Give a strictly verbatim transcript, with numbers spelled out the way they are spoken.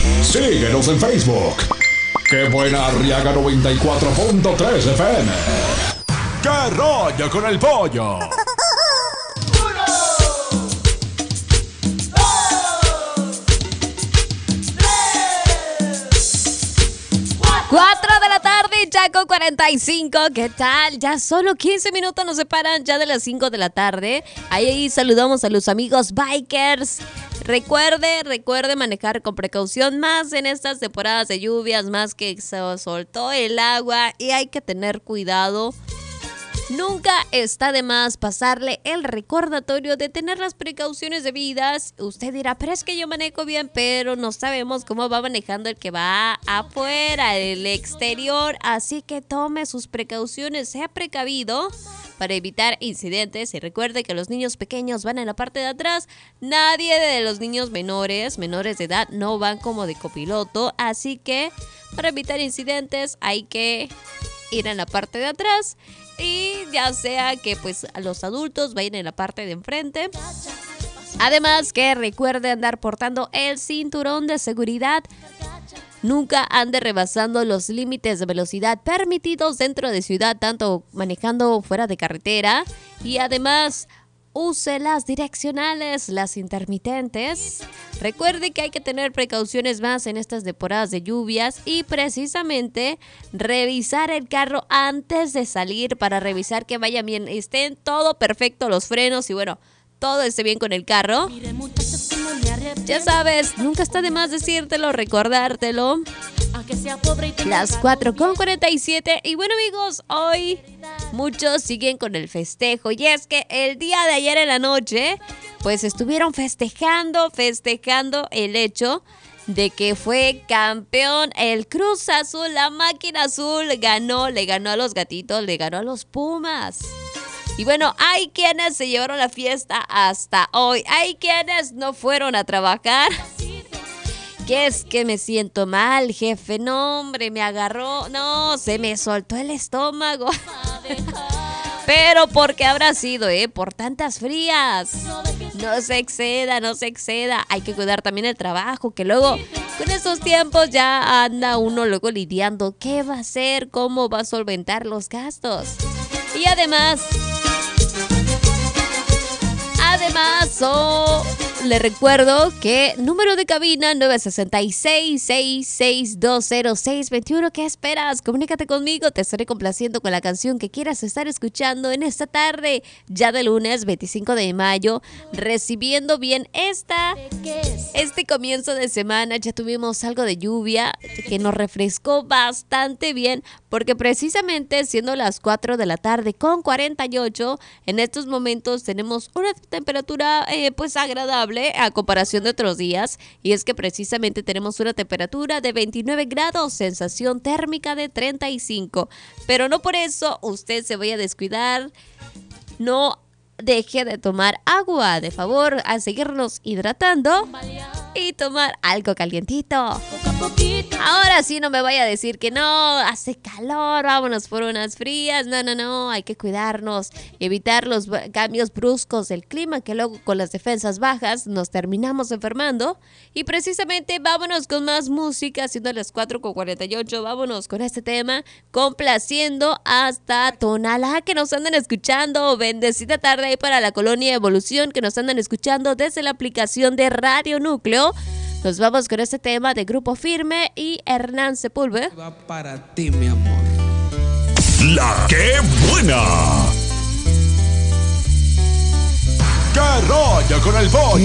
Síguenos en Facebook. ¡Qué buena Arriaga noventa y cuatro punto tres F M! ¡Qué rollo con el pollo! cuatro de la tarde, ya con cuarenta y cinco. ¿Qué tal? Ya solo quince minutos nos separan ya de las cinco de la tarde. Ahí, ahí saludamos a los amigos bikers. Recuerde, recuerde manejar con precaución, más en estas temporadas de lluvias, más que se soltó el agua y hay que tener cuidado. Nunca está de más pasarle el recordatorio de tener las precauciones debidas. Usted dirá, pero es que yo manejo bien, pero no sabemos cómo va manejando el que va afuera, el exterior. Así que tome sus precauciones, sea precavido para evitar incidentes. Y recuerde que los niños pequeños van en la parte de atrás. Nadie de los niños menores, menores de edad, no van como de copiloto. Así que para evitar incidentes hay que ir en la parte de atrás. Y ya sea que pues los adultos vayan en la parte de enfrente. Además que recuerde andar portando el cinturón de seguridad. Nunca ande rebasando los límites de velocidad permitidos dentro de ciudad, tanto manejando fuera de carretera. Y además use las direccionales, las intermitentes. Recuerde que hay que tener precauciones más en estas temporadas de lluvias y precisamente revisar el carro antes de salir para revisar que vaya bien, estén todo perfecto los frenos y bueno, todo esté bien con el carro. Ya sabes, nunca está de más decírtelo, recordártelo. Las cuatro con cuarenta y siete. Y bueno, amigos, hoy muchos siguen con el festejo. Y es que el día de ayer en la noche, pues estuvieron festejando, festejando el hecho de que fue campeón el Cruz Azul. La máquina azul ganó, le ganó a los Gatitos, le ganó a los Pumas. Y bueno, hay quienes se llevaron la fiesta hasta hoy. Hay quienes no fueron a trabajar. ¿Qué es que me siento mal, jefe? No, hombre, me agarró. No, se me soltó el estómago. Pero ¿por qué habrá sido, eh? Por tantas frías. No se exceda, no se exceda. Hay que cuidar también el trabajo, que luego con esos tiempos ya anda uno luego lidiando. ¿Qué va a hacer? ¿Cómo va a solventar los gastos? Y además... Además, oh, le recuerdo que número de cabina nueve seis seis, seis seis dos cero, seis dos uno. ¿Qué esperas? Comunícate conmigo, te estaré complaciendo con la canción que quieras estar escuchando en esta tarde, ya de lunes veinticinco de mayo, recibiendo bien esta, este comienzo de semana. Ya tuvimos algo de lluvia que nos refrescó bastante bien, porque precisamente siendo las cuatro de la tarde con cuarenta y ocho, en estos momentos tenemos una temperatura eh, pues agradable a comparación de otros días, y es que precisamente tenemos una temperatura de veintinueve grados, sensación térmica de treinta y cinco, pero no por eso usted se vaya a descuidar. No deje de tomar agua, de favor a seguirnos hidratando y tomar algo calientito. Ahora sí, no me vaya a decir que no, hace calor, vámonos por unas frías. No, no, no, hay que cuidarnos, evitar los cambios bruscos del clima, que luego con las defensas bajas nos terminamos enfermando. Y precisamente vámonos con más música, siendo las cuatro con cuarenta y ocho, vámonos con este tema, complaciendo hasta Tonalá, que nos andan escuchando. Bendecida tarde ahí para la colonia Evolución, que nos andan escuchando desde la aplicación de Radio Núcleo. Nos vamos con este tema de Grupo Firme y Hernán Sepúlveda. Va para ti, mi amor. La que buena. ¡Qué rollo con el pollo!